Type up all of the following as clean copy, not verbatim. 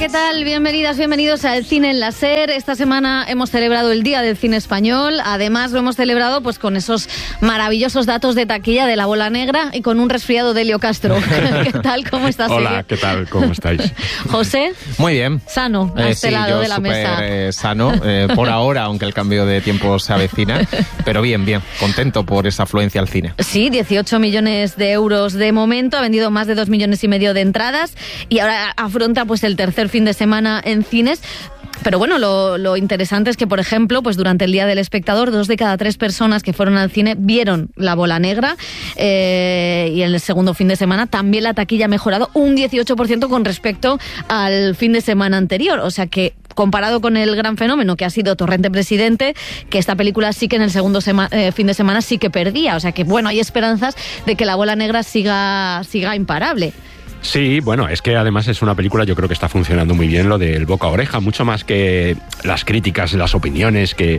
¿qué tal? Bienvenidas, bienvenidos a El Cine en la SER. Esta semana hemos celebrado el Día del Cine Español. Además, lo hemos celebrado pues con esos maravillosos datos de taquilla de La Bola Negra y con un resfriado de Elio Castro. ¿Qué tal? ¿Cómo estás? Hola, ¿qué tal? ¿Cómo estáis? José. Muy bien. Sano, a este lado de la mesa. Sano, por ahora, aunque el cambio de tiempo se avecina. Pero bien, contento por esa afluencia al cine. Sí, 18 millones de euros de momento. Ha vendido más de 2,5 millones de entradas y ahora afronta pues el tercer fin de semana en cines. Pero bueno, lo interesante es que, por ejemplo, pues durante el Día del Espectador, 2 de cada 3 personas que fueron al cine vieron La Bola Negra, y en el segundo fin de semana también la taquilla ha mejorado un 18% con respecto al fin de semana anterior. O sea que, comparado con el gran fenómeno que ha sido Torrente Presidente, que esta película sí que en el segundo fin de semana sí que perdía. O sea que, bueno, hay esperanzas de que La Bola Negra siga imparable. Sí, bueno, es que además es una película, yo creo que está funcionando muy bien lo del boca a oreja, mucho más que las críticas, las opiniones que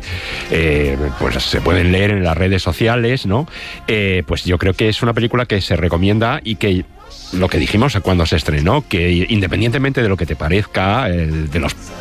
pues se pueden leer en las redes sociales, ¿no? Pues yo creo que es una película que se recomienda y que lo que dijimos cuando se estrenó, que independientemente de lo que te parezca, de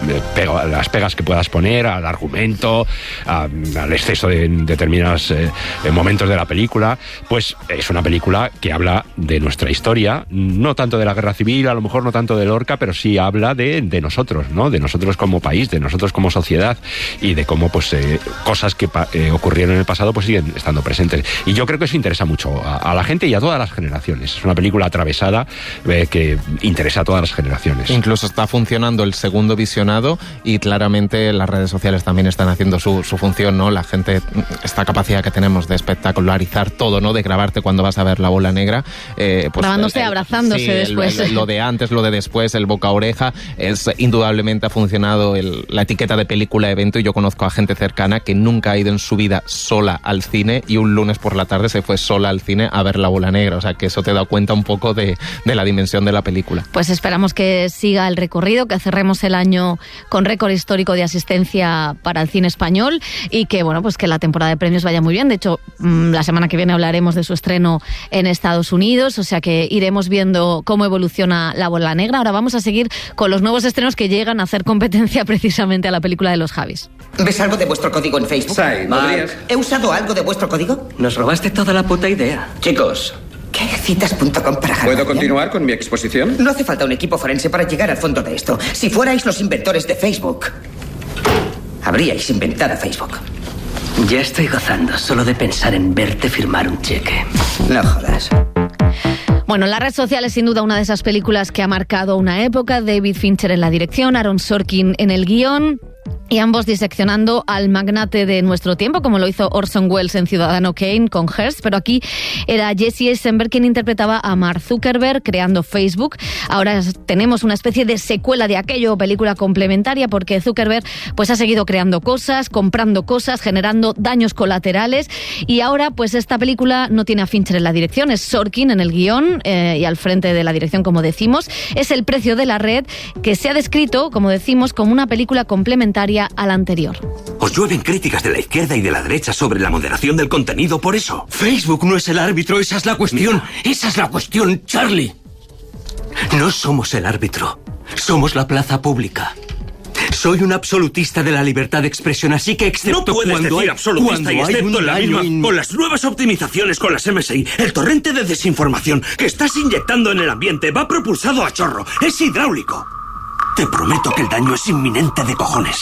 las pegas que puedas poner al argumento, al exceso de determinados momentos de la película, pues es una película que habla de nuestra historia, no tanto de la guerra civil, a lo mejor no tanto de Lorca, pero sí habla de nosotros, ¿no? De nosotros como país, de nosotros como sociedad y de cómo pues cosas que ocurrieron en el pasado pues siguen estando presentes. Y yo creo que eso interesa mucho a la gente y a todas las generaciones. Es una película atravesada que interesa a todas las generaciones. Incluso está funcionando el segundo visionado y claramente las redes sociales también están haciendo su función, ¿no? La gente, esta capacidad que tenemos de espectacularizar todo, ¿no? De grabarte cuando vas a ver La Bola Negra. Pues, grabándose, abrazándose sí, después. Lo de antes, lo de después, el boca a oreja, indudablemente ha funcionado la etiqueta de película evento y yo conozco a gente cercana que nunca ha ido en su vida sola al cine y un lunes por la tarde se fue sola al cine a ver La Bola Negra. O sea que eso te da cuenta un poco de la dimensión de la película. Pues esperamos que siga el recorrido, que cerremos el año con récord histórico de asistencia para el cine español y que, bueno, pues que la temporada de premios vaya muy bien. De hecho, la semana que viene hablaremos de su estreno en Estados Unidos, o sea que iremos viendo cómo evoluciona La Bola Negra. Ahora vamos a seguir con los nuevos estrenos que llegan a hacer competencia precisamente a la película de los Javis. ¿Ves algo de vuestro código en Facebook? Sí, ¿podrías? ¿He usado algo de vuestro código? Nos robaste toda la puta idea. Chicos, ¿qué hay citas.com para Halloween? ¿Puedo continuar con mi exposición? No hace falta un equipo forense para llegar al fondo de esto. Si fuerais los inventores de Facebook, habríais inventado Facebook. Ya estoy gozando solo de pensar en verte firmar un cheque. No jodas. Bueno, la red social es sin duda una de esas películas que ha marcado una época. David Fincher en la dirección, Aaron Sorkin en el guión. Y ambos diseccionando al magnate de nuestro tiempo, como lo hizo Orson Welles en Ciudadano Kane con Hearst, pero aquí era Jesse Eisenberg quien interpretaba a Mark Zuckerberg creando Facebook. Ahora tenemos una especie de secuela de aquello, película complementaria, porque Zuckerberg pues ha seguido creando cosas, comprando cosas, generando daños colaterales, y ahora pues esta película no tiene a Fincher en la dirección, es Sorkin en el guión y al frente de la dirección, como decimos. Es El precio de la red, que se ha descrito, como decimos, como una película complementaria a la anterior. Os llueven críticas de la izquierda y de la derecha sobre la moderación del contenido por eso. Facebook no es el árbitro, esa es la cuestión. Esa es la cuestión, Charlie. No somos el árbitro, somos la plaza pública. Soy un absolutista de la libertad de expresión, así que excepto no puedes cuando decir hay, absolutista y excepto en la misma. Con las nuevas optimizaciones con las MSI, el torrente de desinformación que estás inyectando en el ambiente va propulsado a chorro. Es hidráulico. Te prometo que el daño es inminente de cojones.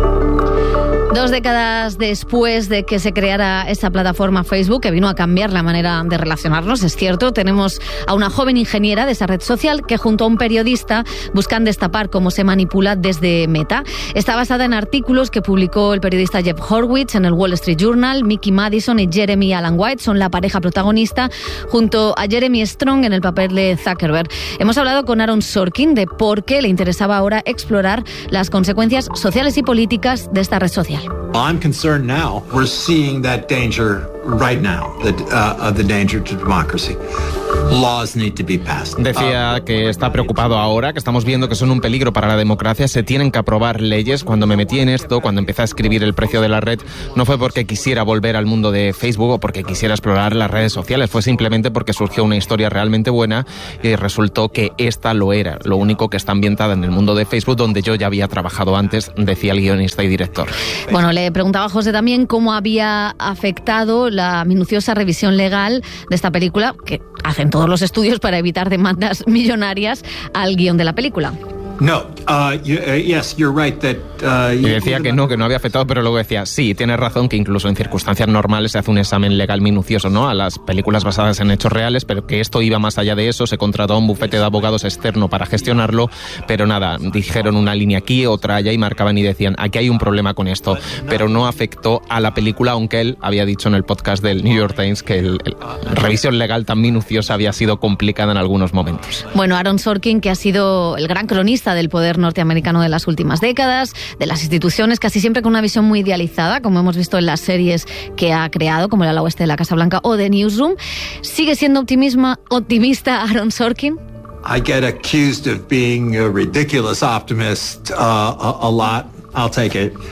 2 décadas después de que se creara esa plataforma Facebook, que vino a cambiar la manera de relacionarnos, es cierto, tenemos a una joven ingeniera de esa red social que junto a un periodista buscan destapar cómo se manipula desde Meta. Está basada en artículos que publicó el periodista Jeff Horwitz en el Wall Street Journal. Mickey Madison y Jeremy Allen White son la pareja protagonista, junto a Jeremy Strong en el papel de Zuckerberg. Hemos hablado con Aaron Sorkin de por qué le interesaba ahora explorar las consecuencias sociales y políticas de esta red social. I'm concerned now. We're seeing that danger right now of the danger to democracy. Laws need to be passed. Decía que está preocupado ahora, que estamos viendo que son un peligro para la democracia, se tienen que aprobar leyes. Cuando me metí en esto, cuando empecé a escribir El precio de la red, no fue porque quisiera volver al mundo de Facebook o porque quisiera explorar las redes sociales, fue simplemente porque surgió una historia realmente buena y resultó que esta lo era. Lo único que está ambientada en el mundo de Facebook, donde yo ya había trabajado antes, decía el guionista y director. Bueno, le preguntaba a José también cómo había afectado la minuciosa revisión legal de esta película, que hacen todos los estudios para evitar demandas millonarias, al guión de la película. No, yes, you're right that, y decía que no había afectado, pero luego decía, sí, tienes razón, que incluso en circunstancias normales se hace un examen legal minucioso, ¿no?, a las películas basadas en hechos reales, pero que esto iba más allá de eso. Se contrató a un bufete de abogados externo para gestionarlo, pero nada, dijeron una línea aquí, otra allá, y marcaban y decían, aquí hay un problema con esto, pero no afectó a la película, aunque él había dicho en el podcast del New York Times que la revisión legal tan minuciosa había sido complicada en algunos momentos. Bueno, Aaron Sorkin, que ha sido el gran cronista del poder norteamericano de las últimas décadas, de las instituciones, casi siempre con una visión muy idealizada, como hemos visto en las series que ha creado, como El ala oeste de la Casa Blanca o The Newsroom. ¿Sigue siendo optimista Aaron Sorkin? I get accused of being a ridiculous optimist a lot. I'll take it.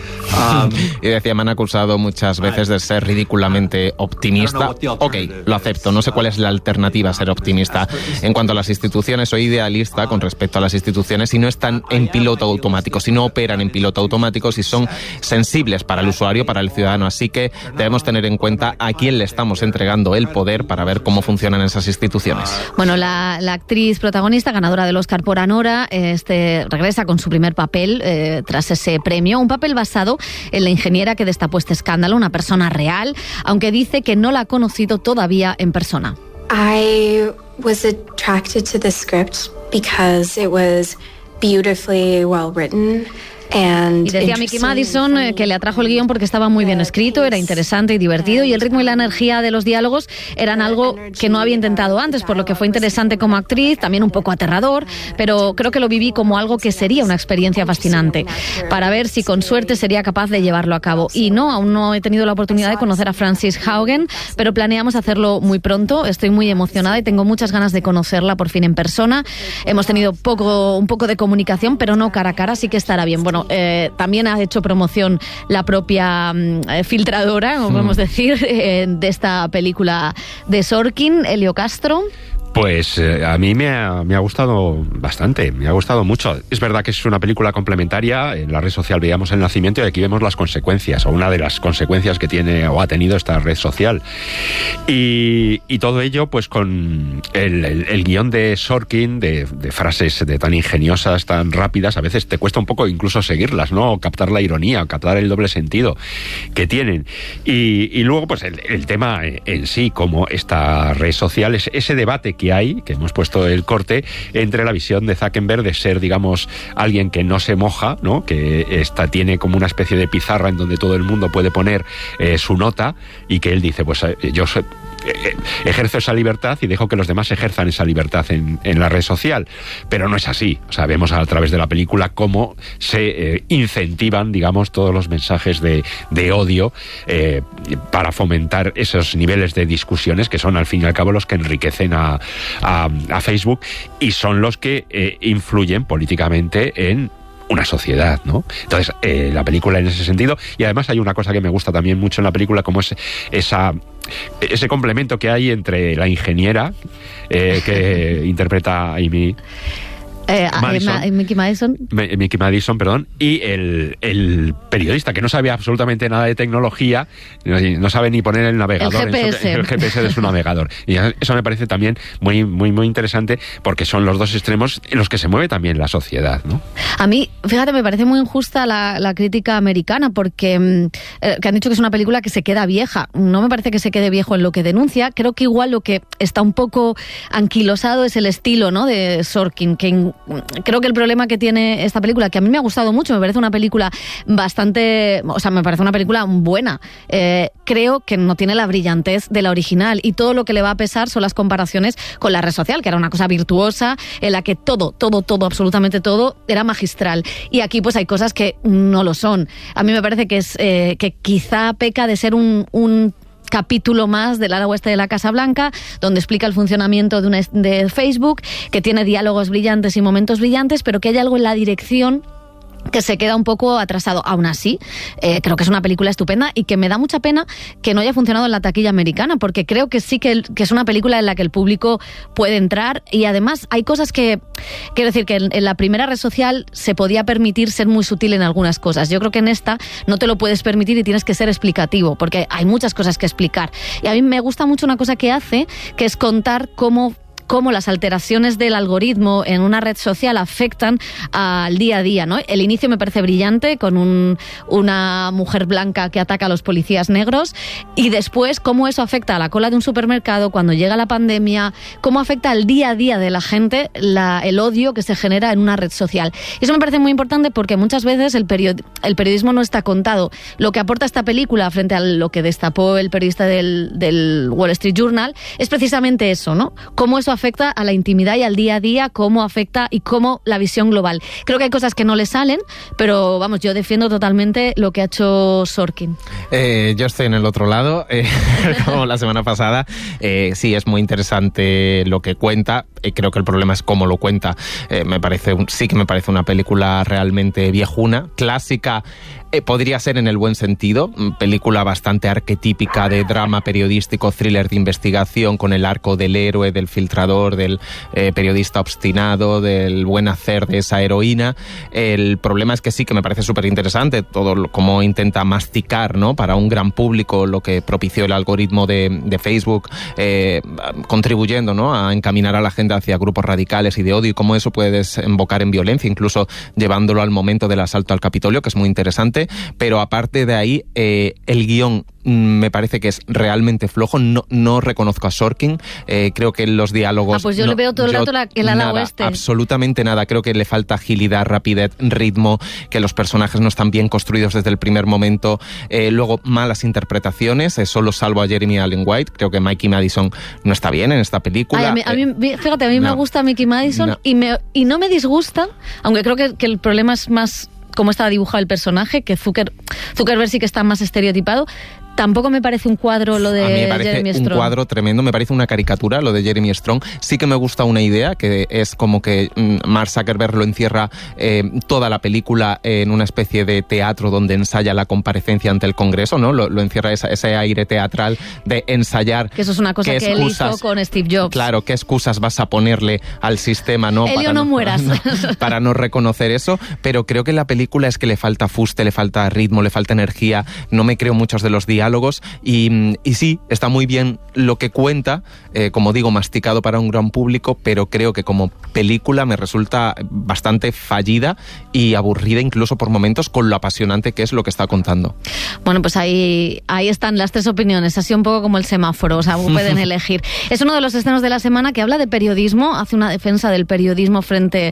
Y decía, me han acusado muchas veces de ser ridículamente optimista. Ok, lo acepto, no sé cuál es la alternativa a ser optimista. En cuanto a las instituciones, soy idealista con respecto a las instituciones si no están en piloto automático, si no operan en piloto automático, si son sensibles para el usuario, para el ciudadano. Así que debemos tener en cuenta a quién le estamos entregando el poder para ver cómo funcionan esas instituciones. Bueno, la actriz protagonista, ganadora del Oscar por Anora, regresa con su primer papel tras ese premio, un papel basado en la ingeniera que destapó este escándalo, una persona real, aunque dice que no la ha conocido todavía en persona. I was attracted to the script because it was beautifully well written. Y decía Mickey Madison que le atrajo el guión porque estaba muy bien escrito, era interesante y divertido, y el ritmo y la energía de los diálogos eran algo que no había intentado antes, por lo que fue interesante como actriz, también un poco aterrador, pero creo que lo viví como algo que sería una experiencia fascinante, para ver si con suerte sería capaz de llevarlo a cabo. Y no, aún no he tenido la oportunidad de conocer a Frances Haugen, pero planeamos hacerlo muy pronto. Estoy muy emocionada y tengo muchas ganas de conocerla por fin en persona. Hemos tenido un poco de comunicación, pero no cara a cara, así que estará bien. Bueno, también ha hecho promoción la propia filtradora, como podemos decir, de esta película de Sorkin, Elio Castro. Pues a mí me ha gustado bastante, me ha gustado mucho. Es verdad que es una película complementaria. En la red social veíamos el nacimiento y aquí vemos las consecuencias, o una de las consecuencias que tiene o ha tenido esta red social. Y todo ello pues con el guión de Sorkin, de frases tan ingeniosas, tan rápidas. A veces te cuesta un poco incluso seguirlas, ¿no? O captar la ironía, o captar el doble sentido que tienen. Y luego pues el tema en sí, como esta red social, es ese debate que hay, que hemos puesto el corte, entre la visión de Zuckerberg de ser, digamos, alguien que no se moja, ¿no?, que tiene como una especie de pizarra en donde todo el mundo puede poner su nota, y que él dice, pues yo ejerzo esa libertad y dejo que los demás ejerzan esa libertad en la red social, pero no es así. O sea, vemos a través de la película cómo se incentivan, digamos, todos los mensajes de odio para fomentar esos niveles de discusiones que son al fin y al cabo los que enriquecen a Facebook, y son los que influyen políticamente en una sociedad, ¿no? Entonces, la película en ese sentido, y además hay una cosa que me gusta también mucho en la película, como es ese complemento que hay entre la ingeniera que interpreta a Amy Mickey Madison, perdón, y el periodista que no sabe absolutamente nada de tecnología, no sabe ni poner el navegador, el GPS de su navegador. Y eso me parece también muy, muy, muy interesante, porque son los dos extremos en los que se mueve también la sociedad, ¿no? A mí, fíjate, me parece muy injusta la crítica americana, porque que han dicho que es una película que se queda vieja. No me parece que se quede viejo en lo que denuncia. Creo que igual lo que está un poco anquilosado es el estilo, ¿no?, de Sorkin, que creo que el problema que tiene esta película, que a mí me ha gustado mucho, me parece una película me parece una película buena, creo que no tiene la brillantez de la original, y todo lo que le va a pesar son las comparaciones con la red social, que era una cosa virtuosa, en la que todo, absolutamente todo, era magistral, y aquí pues hay cosas que no lo son. A mí me parece que es que quizá peca de ser un capítulo más del ala oeste de la Casa Blanca, donde explica el funcionamiento de Facebook, que tiene diálogos brillantes y momentos brillantes, pero que hay algo en la dirección que se queda un poco atrasado. Aún así, creo que es una película estupenda y que me da mucha pena que no haya funcionado en la taquilla americana, porque creo que sí que es una película en la que el público puede entrar, y además hay cosas que, quiero decir, que en la primera red social se podía permitir ser muy sutil en algunas cosas. Yo creo que en esta no te lo puedes permitir y tienes que ser explicativo, porque hay muchas cosas que explicar. Y a mí me gusta mucho una cosa que hace, que es contar cómo las alteraciones del algoritmo en una red social afectan al día a día, ¿no? El inicio me parece brillante, con una mujer blanca que ataca a los policías negros, y después cómo eso afecta a la cola de un supermercado cuando llega la pandemia, cómo afecta al día a día de la gente el odio que se genera en una red social. Y eso me parece muy importante, porque muchas veces el periodismo no está contado. Lo que aporta esta película frente a lo que destapó el periodista del Wall Street Journal es precisamente eso, ¿no? Cómo eso afecta a la intimidad y al día a día, cómo afecta y cómo la visión global. Creo que hay cosas que no le salen, pero vamos, yo defiendo totalmente lo que ha hecho Sorkin. Yo estoy en el otro lado, como la semana pasada. Sí, es muy interesante lo que cuenta. Creo que el problema es cómo lo cuenta. Sí que me parece una película realmente viejuna, clásica. Podría ser en el buen sentido, película bastante arquetípica de drama periodístico, thriller de investigación, con el arco del héroe, del filtrador, del periodista obstinado, del buen hacer de esa heroína. El problema es que sí que me parece súper interesante todo cómo intenta masticar, ¿no?, para un gran público lo que propició el algoritmo de Facebook, contribuyendo, ¿no?, a encaminar a la gente hacia grupos radicales y de odio, y cómo eso puede desembocar en violencia, incluso llevándolo al momento del asalto al Capitolio, que es muy interesante. Pero aparte de ahí, el guión me parece que es realmente flojo. No reconozco a Sorkin. Creo que los diálogos... pues yo le veo todo el rato el ala oeste. Absolutamente nada. Creo que le falta agilidad, rapidez, ritmo, que los personajes no están bien construidos desde el primer momento. Luego, malas interpretaciones. Solo salvo a Jeremy Allen White. Creo que Mikey Madison no está bien en esta película. Fíjate, a mí me gusta Mickey Madison, y no me disgusta, aunque creo que el problema es más cómo está dibujado el personaje, que Zuckerberg sí que está más estereotipado. Tampoco me parece un cuadro lo de Jeremy Strong. A mí me parece un cuadro tremendo, me parece una caricatura lo de Jeremy Strong. Sí que me gusta una idea, que es como que Mark Zuckerberg lo encierra toda la película en una especie de teatro donde ensaya la comparecencia ante el Congreso, ¿no? Lo encierra ese aire teatral de ensayar. Que eso es una cosa que él hizo con Steve Jobs. Claro, ¿qué excusas vas a ponerle al sistema, no? Elio, no mueras. Para no reconocer eso, pero creo que en la película es que le falta fuste, le falta ritmo, le falta energía. No me creo muchos de los diálogos. Y sí, está muy bien lo que cuenta, como digo, masticado para un gran público, pero creo que como película me resulta bastante fallida y aburrida incluso por momentos, con lo apasionante que es lo que está contando. Bueno, pues ahí están las tres opiniones, así un poco como el semáforo, o sea, pueden elegir. Es uno de los estrenos de la semana que habla de periodismo, hace una defensa del periodismo frente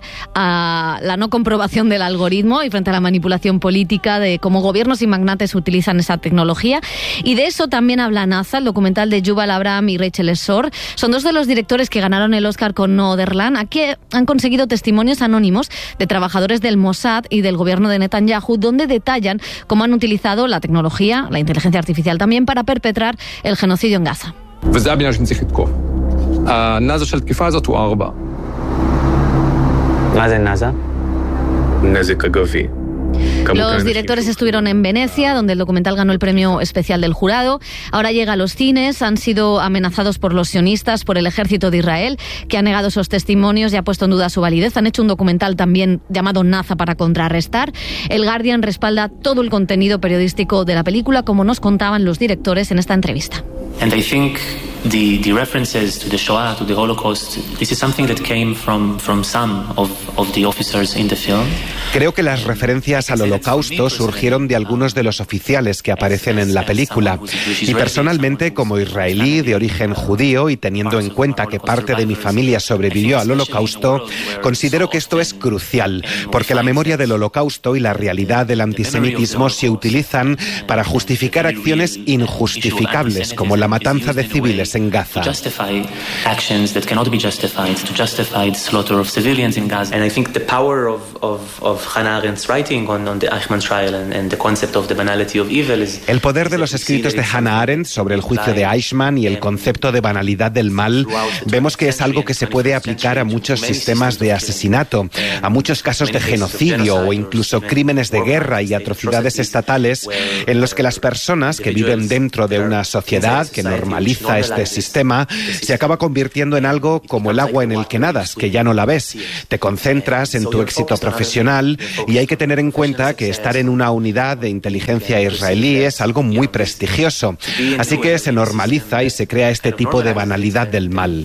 a la no comprobación del algoritmo y frente a la manipulación política, de cómo gobiernos y magnates utilizan esa tecnología. Y de eso también habla NASA, el documental de Yuval Abraham y Rachel Esor. Son dos de los directores que ganaron el Oscar con Noorderland. Aquí han conseguido testimonios anónimos de trabajadores del Mossad y del gobierno de Netanyahu, donde detallan cómo han utilizado la tecnología, la inteligencia artificial también, para perpetrar el genocidio en Gaza. Los directores estuvieron en Venecia, donde el documental ganó el premio especial del jurado. Ahora llega a los cines. Han sido amenazados por los sionistas, por el ejército de Israel, que ha negado esos testimonios y ha puesto en duda su validez. Han hecho un documental también llamado Naza para contrarrestar. El Guardian respalda todo el contenido periodístico de la película, como nos contaban los directores en esta entrevista. And I think the references to the Shoah, to the Holocaust, this is something that came from some of the officers in the film. Creo que las referencias al Holocausto surgieron de algunos de los oficiales que aparecen en la película. Y personalmente, como israelí de origen judío y teniendo en cuenta que parte de mi familia sobrevivió al Holocausto, considero que esto es crucial, porque la memoria del Holocausto y la realidad del antisemitismo se utilizan para justificar acciones injustificables, como la matanza de civiles en Gaza. Actions that cannot be justified, to justify the slaughter of civilians in Gaza. And I think the power of Hannah Arendt's writing on the Eichmann trial and the concept of the banality of evil is... El poder de los escritos de Hannah Arendt sobre el juicio de Eichmann y el concepto de banalidad del mal, vemos que es algo que se puede aplicar a muchos sistemas de asesinato, a muchos casos de genocidio o incluso crímenes de guerra y atrocidades estatales en los que las personas que viven dentro de una sociedad que normaliza este sistema se acaba convirtiendo en algo como el agua en el que nadas, que ya no la ves. Te concentras en tu éxito profesional y hay que tener en cuenta que estar en una unidad de inteligencia israelí es algo muy prestigioso. Así que se normaliza y se crea este tipo de banalidad del mal.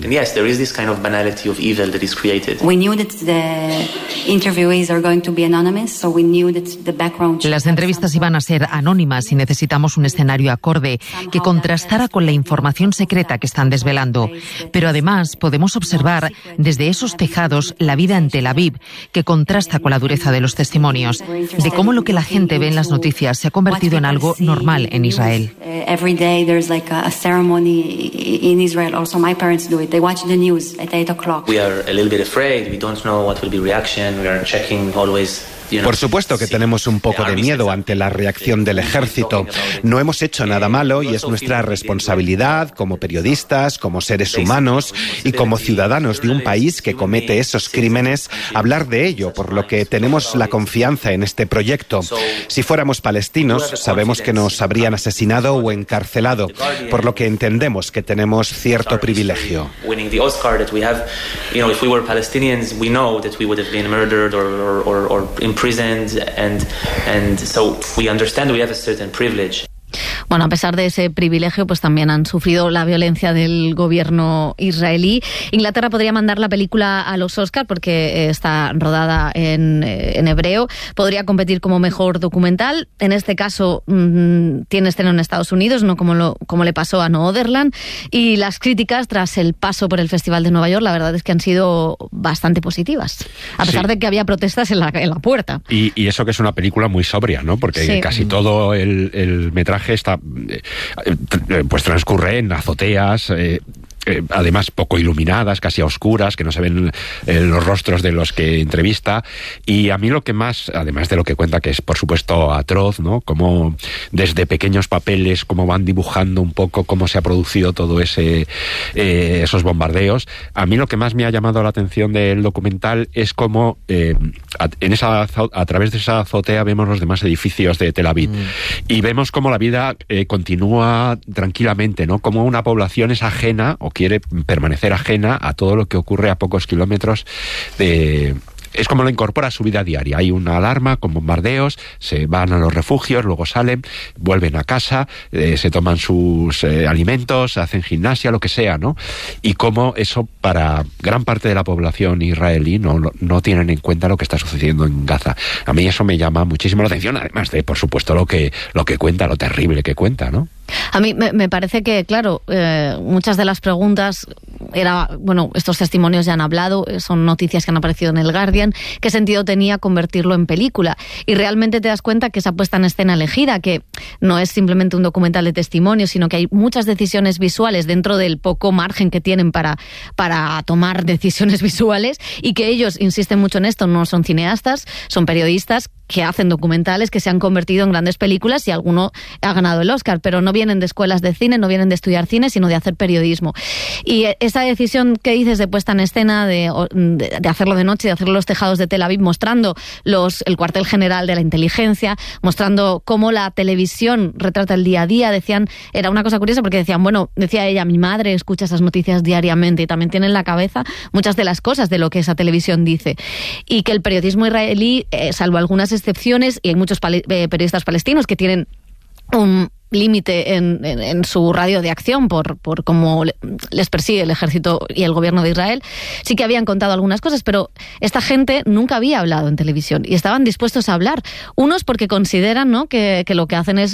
Las entrevistas iban a ser anónimas y necesitamos un escenario acorde que contrastara con la información secreta que están desvelando. Pero además podemos observar desde esos tejados la vida en Tel Aviv, que contrasta con la dureza de los testimonios, de cómo lo que la gente ve en las noticias se ha convertido en algo normal en Israel. Every day there's like a ceremony in Israel. Also my parents do it. They watch the news at 8 o'clock. We are a little bit afraid. We don't know what will be reaction. We are checking always. Por supuesto que tenemos un poco de miedo ante la reacción del ejército. No hemos hecho nada malo y es nuestra responsabilidad como periodistas, como seres humanos y como ciudadanos de un país que comete esos crímenes hablar de ello, por lo que tenemos la confianza en este proyecto. Si fuéramos palestinos, sabemos que nos habrían asesinado o encarcelado, por lo que entendemos que tenemos cierto privilegio. Imprisoned and so we understand we have a certain privilege. Bueno, a pesar de ese privilegio, pues también han sufrido la violencia del gobierno israelí. Inglaterra podría mandar la película a los Oscar porque está rodada en hebreo. Podría competir como mejor documental. En este caso tiene estreno en Estados Unidos, no como le pasó a Noorderland. Y las críticas tras el paso por el Festival de Nueva York, la verdad es que han sido bastante positivas, a pesar de que había protestas en la puerta. Y eso que es una película muy sobria, ¿no? Porque casi todo el metraje está pues transcurre en azoteas, además poco iluminadas, casi a oscuras, que no se ven los rostros de los que entrevista. Y a mí lo que más, además de lo que cuenta, que es por supuesto atroz, ¿no? Como desde pequeños papeles, cómo van dibujando un poco cómo se ha producido todo esos bombardeos. A mí lo que más me ha llamado la atención del documental es cómo a través de esa azotea vemos los demás edificios de Tel Aviv y vemos cómo la vida continúa tranquilamente, ¿no? Como una población es ajena o quiere permanecer ajena a todo lo que ocurre a pocos kilómetros de... Es como lo incorpora a su vida diaria. Hay una alarma con bombardeos, se van a los refugios, luego salen, vuelven a casa, se toman sus alimentos, hacen gimnasia, lo que sea, ¿no? Y cómo eso para gran parte de la población israelí no tienen en cuenta lo que está sucediendo en Gaza. A mí eso me llama muchísimo la atención, además de, por supuesto, lo que cuenta, lo terrible que cuenta, ¿no? A mí me parece que, claro, muchas de las preguntas estos testimonios ya han hablado, son noticias que han aparecido en el Guardian. ¿Qué sentido tenía convertirlo en película? Y realmente te das cuenta que esa puesta en escena elegida, que no es simplemente un documental de testimonio, sino que hay muchas decisiones visuales dentro del poco margen que tienen para tomar decisiones visuales, y que ellos insisten mucho en esto, no son cineastas, son periodistas que hacen documentales que se han convertido en grandes películas y alguno ha ganado el Oscar, pero no vienen de escuelas de cine, no vienen de estudiar cine, sino de hacer periodismo. Y esa decisión que dices de puesta en escena, de hacerlo de noche, de hacerlo en los tejados de Tel Aviv, mostrando el cuartel general de la inteligencia, mostrando cómo la televisión retrata el día a día, era una cosa curiosa porque decía ella, mi madre escucha esas noticias diariamente y también tiene en la cabeza muchas de las cosas de lo que esa televisión dice. Y que el periodismo israelí, salvo algunas excepciones, y hay muchos periodistas palestinos que tienen un límite en su radio de acción por cómo les persigue el ejército y el gobierno de Israel, sí que habían contado algunas cosas, pero esta gente nunca había hablado en televisión y estaban dispuestos a hablar. Unos porque consideran, ¿no?, que lo que hacen es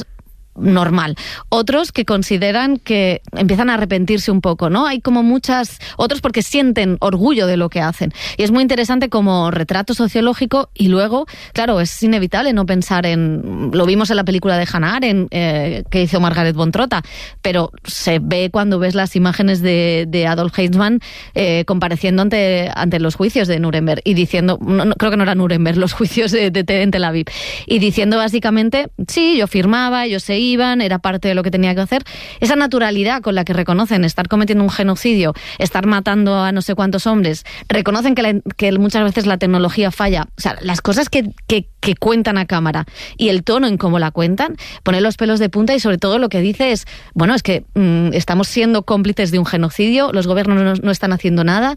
normal. Otros que consideran que empiezan a arrepentirse un poco, ¿no? Hay como otros porque sienten orgullo de lo que hacen. Y es muy interesante como retrato sociológico, y luego, claro, es inevitable no pensar lo vimos en la película de Hannah Arendt, que hizo Margaret von Trotta, pero se ve cuando ves las imágenes de Adolf Eichmann compareciendo ante los juicios de Nuremberg y diciendo, creo que no era Nuremberg, los juicios en Tel Aviv, y diciendo básicamente, sí, yo firmaba, ellos se iban, era parte de lo que tenía que hacer. Esa naturalidad con la que reconocen estar cometiendo un genocidio, estar matando a no sé cuántos hombres, reconocen que muchas veces la tecnología falla. O sea, las cosas que cuentan a cámara y el tono en cómo la cuentan, pone los pelos de punta, y sobre todo lo que dice es, bueno, es que estamos siendo cómplices de un genocidio, los gobiernos no están haciendo nada,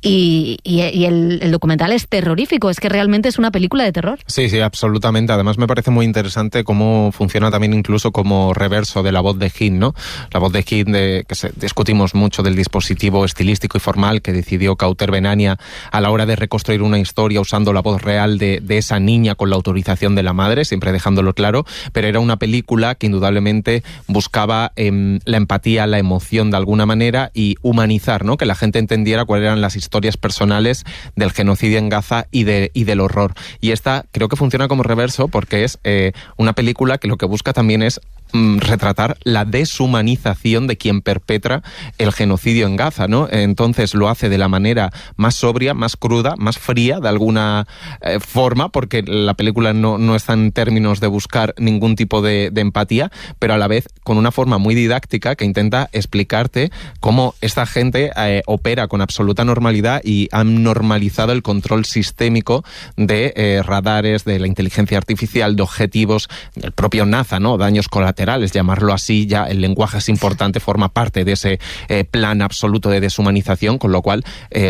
y el documental es terrorífico, es que realmente es una película de terror. Sí, absolutamente. Además me parece muy interesante cómo funciona también incluso como reverso de la voz de Hind, ¿no? La voz de Hind, discutimos mucho del dispositivo estilístico y formal que decidió Kauter Benania a la hora de reconstruir una historia usando la voz real de esa niña con la autorización de la madre, siempre dejándolo claro, pero era una película que indudablemente buscaba la empatía, la emoción de alguna manera, y humanizar, ¿no? Que la gente entendiera cuáles eran las historias personales del genocidio en Gaza y del horror. Y esta creo que funciona como reverso porque es una película que lo que busca también es retratar la deshumanización de quien perpetra el genocidio en Gaza, ¿no? Entonces lo hace de la manera más sobria, más cruda, más fría de alguna forma, porque la película no está en términos de buscar ningún tipo de empatía, pero a la vez con una forma muy didáctica que intenta explicarte cómo esta gente opera con absoluta normalidad y han normalizado el control sistémico de radares, de la inteligencia artificial, de objetivos, del propio NASA, ¿no? Daños colaterales, llamarlo así, ya el lenguaje es importante, forma parte de ese plan absoluto de deshumanización, con lo cual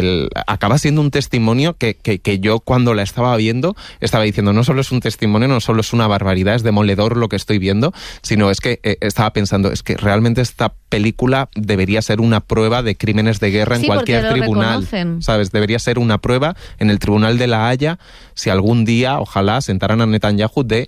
acaba siendo un testimonio que yo cuando la estaba viendo estaba diciendo, no solo es un testimonio, no solo es una barbaridad, es demoledor lo que estoy viendo, sino es que estaba pensando, es que realmente esta película debería ser una prueba de crímenes de guerra en cualquier tribunal, ¿sabes? Debería ser una prueba en el Tribunal de La Haya, si algún día, ojalá, sentaran a Netanyahu de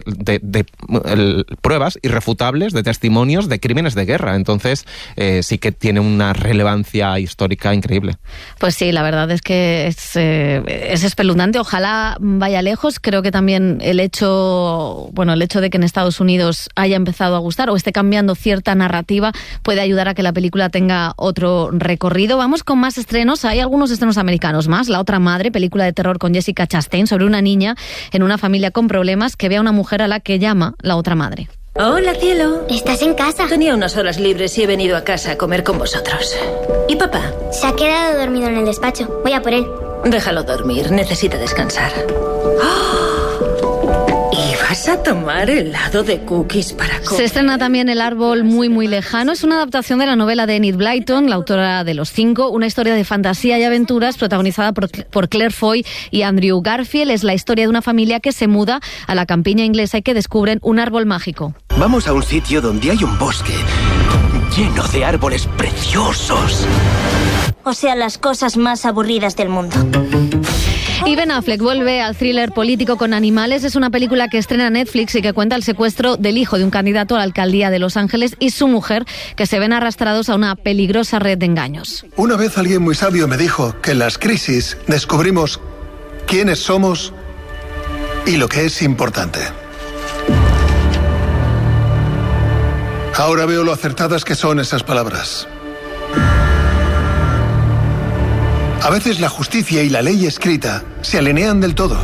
pruebas irrefutables, de testimonios de crímenes de guerra. Entonces, sí que tiene una relevancia histórica increíble. Pues sí, la verdad es que es espeluznante. Ojalá vaya lejos. Creo que también el hecho de que en Estados Unidos haya empezado a gustar o esté cambiando cierta narrativa puede ayudar a que la película tenga otro recorrido. Vamos con más estrenos. Hay algunos estrenos americanos más. La otra madre, película de terror con Jessica Chastain sobre una niña en una familia con problemas que ve a una mujer a la que llama la otra madre. Hola, cielo. ¿Estás en casa? Tenía unas horas libres y he venido a casa a comer con vosotros. ¿Y papá? Se ha quedado dormido en el despacho. Voy a por él. Déjalo dormir, necesita descansar. ¡Oh! ¿Y vas a tomar helado de cookies para comer? Se estrena también El árbol muy muy lejano. Es una adaptación de la novela de Enid Blyton, la autora de Los Cinco, una historia de fantasía y aventuras protagonizada por Claire Foy y Andrew Garfield. Es la historia de una familia que se muda a la campiña inglesa y que descubren un árbol mágico. Vamos a un sitio donde hay un bosque lleno de árboles preciosos. O sea, las cosas más aburridas del mundo. Y Ben Affleck vuelve al thriller político con Animales. Es una película que estrena Netflix y que cuenta el secuestro del hijo de un candidato a la alcaldía de Los Ángeles y su mujer, que se ven arrastrados a una peligrosa red de engaños. Una vez alguien muy sabio me dijo que en las crisis descubrimos quiénes somos y lo que es importante. Ahora veo lo acertadas que son esas palabras. A veces la justicia y la ley escrita se alinean del todo.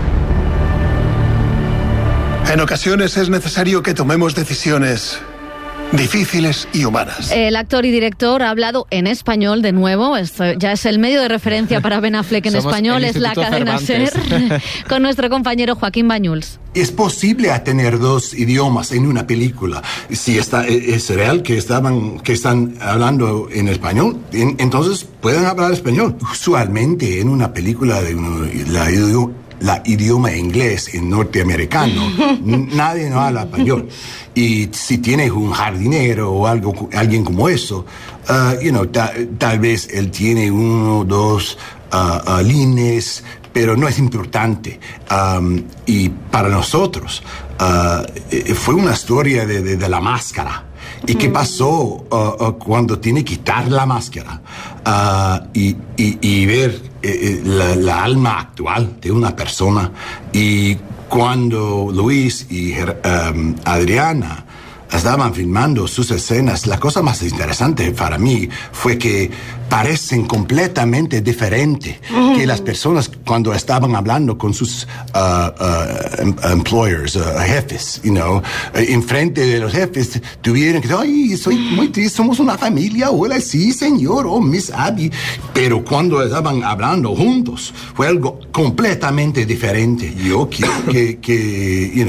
En ocasiones es necesario que tomemos decisiones difíciles y humanas. El actor y director ha hablado en español de nuevo. Esto ya es el medio de referencia para Ben Affleck en español, es la cadena SER, con nuestro compañero Joaquín Bañuls. Es posible tener dos idiomas en una película. Si es real que están hablando en español, entonces pueden hablar español. Usualmente en una película de la idioma inglés en norteamericano, nadie no habla español. Y si tienes un jardinero o alguien como eso, tal vez él tiene uno o dos líneas, pero no es importante. Y para nosotros fue una historia de la máscara. ¿Y qué pasó cuando tiene que quitar la máscara y ver la alma actual de una persona? Y cuando Luis y Adriana estaban filmando sus escenas, la cosa más interesante para mí fue que parecen completamente diferentes que las personas cuando estaban hablando con sus employers, jefes, enfrente de los jefes tuvieron que decir, ay, soy muy triste, somos una familia, hola, sí, señor, oh, Miss Abby. Pero cuando estaban hablando juntos, fue algo completamente diferente. Yo quiero que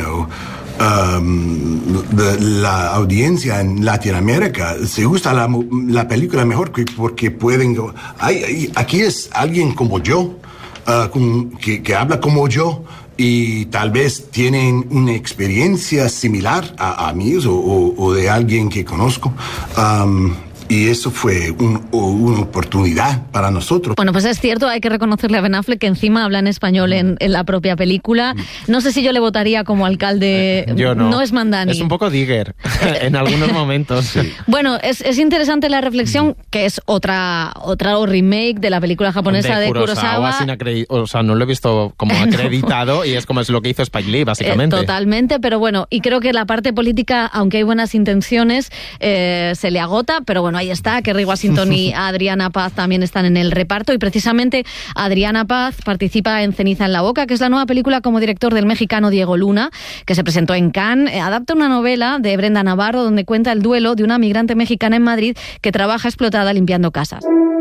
la audiencia en Latinoamérica se gusta la película mejor porque pueden... aquí es alguien como yo, que habla como yo, y tal vez tienen una experiencia similar a mí o de alguien que conozco. Y eso fue una oportunidad para nosotros. Bueno, pues es cierto, hay que reconocerle a Ben Affleck que encima habla en español en la propia película. No sé si yo le votaría como alcalde. Yo no. No es Mandani. Es un poco Digger en algunos momentos. Sí. Bueno, es interesante la reflexión, que es otra remake de la película japonesa de Kurosawa. O sea, no lo he visto como acreditado y es como es lo que hizo Spike Lee, básicamente. Totalmente, pero bueno, y creo que la parte política, aunque hay buenas intenciones, se le agota, pero bueno, ahí está, Kerry Washington y Adriana Paz también están en el reparto, y precisamente Adriana Paz participa en Ceniza en la boca, que es la nueva película como director del mexicano Diego Luna, que se presentó en Cannes. Adapta una novela de Brenda Navarro donde cuenta el duelo de una migrante mexicana en Madrid que trabaja explotada limpiando casas.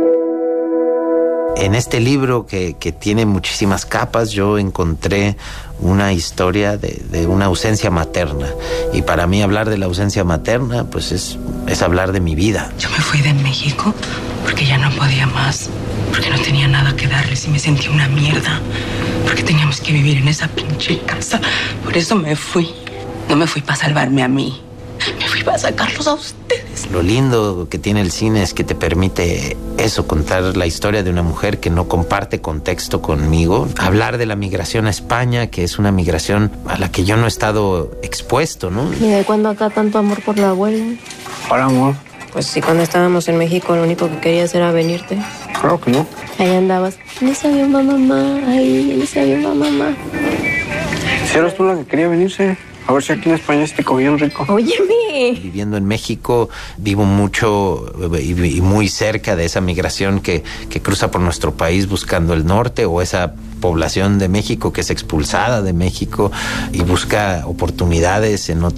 En este libro que tiene muchísimas capas, yo encontré una historia de una ausencia materna. Y para mí hablar de la ausencia materna, pues es hablar de mi vida. Yo me fui de México porque ya no podía más, porque no tenía nada que darles y me sentí una mierda, porque teníamos que vivir en esa pinche casa. Por eso me fui. No me fui para salvarme a mí. Me fui para sacarlos a ustedes. Lo lindo que tiene el cine es que te permite eso, contar la historia de una mujer que no comparte contexto conmigo. Hablar de la migración a España, que es una migración a la que yo no he estado expuesto, ¿no? ¿Y de cuándo acá tanto amor por la abuela? Hola, amor. Pues sí, cuando estábamos en México lo único que querías era venirte. Claro que no. Ahí andabas. No sabía mamá. Ay, no sabía mamá. Si eras tú la que quería venirse. A ver si aquí en España te cogían rico. Óyeme. Viviendo en México, vivo mucho y muy cerca de esa migración que cruza por nuestro país buscando el norte, o esa población de México que es expulsada de México y busca oportunidades en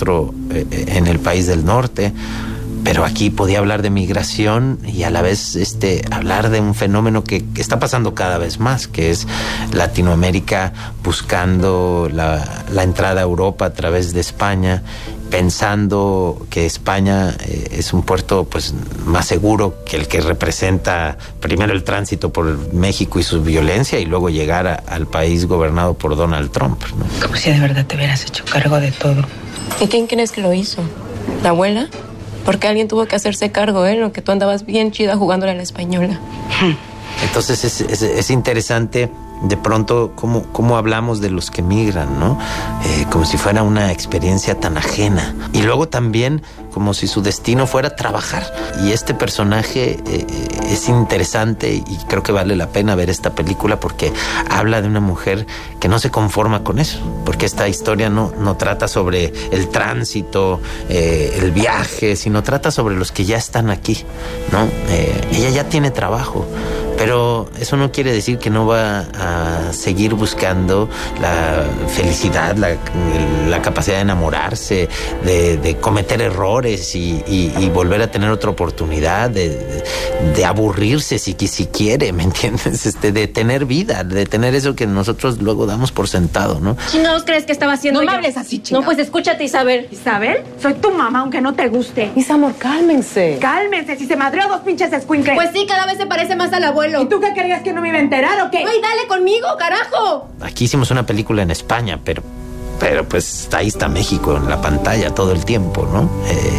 el país del norte. Pero aquí podía hablar de migración y a la vez hablar de un fenómeno que está pasando cada vez más, que es Latinoamérica buscando la entrada a Europa a través de España, pensando que España es un puerto pues más seguro que el que representa primero el tránsito por México y su violencia y luego llegar al país gobernado por Donald Trump, ¿no? Como si de verdad te hubieras hecho cargo de todo. ¿Y quién crees que lo hizo? ¿La abuela? Porque alguien tuvo que hacerse cargo, lo que tú andabas bien chida jugándole a la española. Entonces es interesante de pronto cómo hablamos de los que migran, ¿no? Como si fuera una experiencia tan ajena. Y luego también como si su destino fuera trabajar. Y este personaje es interesante y creo que vale la pena ver esta película porque habla de una mujer que no se conforma con eso. Porque esta historia no trata sobre el tránsito, el viaje, sino trata sobre los que ya están aquí, ¿no? Ella ya tiene trabajo. Pero eso no quiere decir que no va a seguir buscando la felicidad, la capacidad de enamorarse, de cometer errores y volver a tener otra oportunidad, de aburrirse si quiere, ¿me entiendes? De tener vida, de tener eso que nosotros luego damos por sentado, ¿no? ¿Chingados crees que estaba haciendo? No yo? me hables así, chingado. No, pues escúchate, Isabel. ¿Isabel? Soy tu mamá, aunque no te guste. Amor, cálmense. Cálmense, si se madreó dos pinches escuincles. Pues sí, cada vez se parece más al abuelo. ¿Y tú qué querías, que no me iba a enterar o qué? ¡Ay, dale conmigo, carajo! Aquí hicimos una película en España, pero pues ahí está México en la pantalla todo el tiempo, ¿no?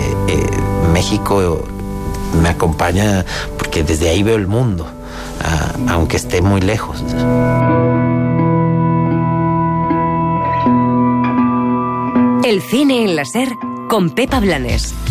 México me acompaña porque desde ahí veo el mundo, aunque esté muy lejos. El cine en la SER con Pepa Blanes.